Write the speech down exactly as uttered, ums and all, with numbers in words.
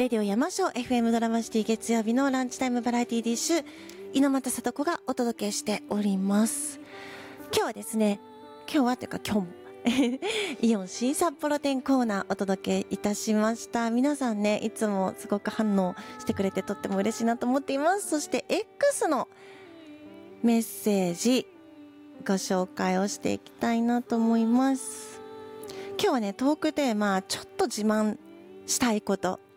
レディオ山椒 エフエム ドラマシティ月曜日のランチタイムバラエティディッシュ、猪俣聡子がお届けしております。今日はですね、今日はというか今日もイオン新札幌店コーナーお届けいたしました。皆さんね、いつもすごく反応してくれてとっても嬉しいなと思っています。そして X のメッセージご紹介をしていきたいなと思います。今日はね、トークテーマ、ちょっと自慢したいこと